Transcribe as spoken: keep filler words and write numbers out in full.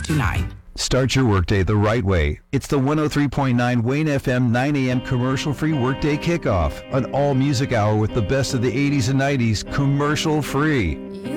two nine. Start your workday the right way. It's the one oh three point nine Wayne F M nine a.m. commercial-free workday kickoff. An all-music hour with the best of the eighties and nineties, commercial-free.